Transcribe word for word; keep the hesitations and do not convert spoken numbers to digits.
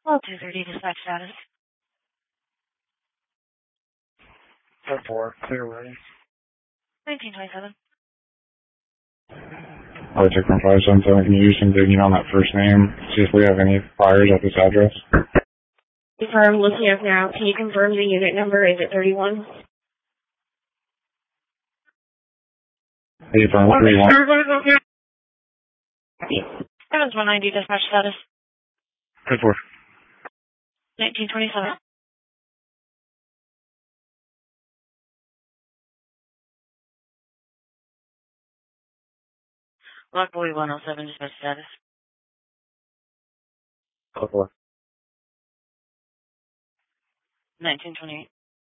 Well, two thirty dispatch status. ten four, clear ready. nineteen twenty-seven. Alright, check from five seven seven, can you do some digging on that first name? See if we have any fires at this address? I'm looking up now. Can you confirm the unit number? Is it thirty-one? Hey, firm thirty-one. That was one ninety dispatch status. ten four. nineteen twenty-seven. Block forty-one oh seven dispatch status. ten four. nineteen twenty-eight.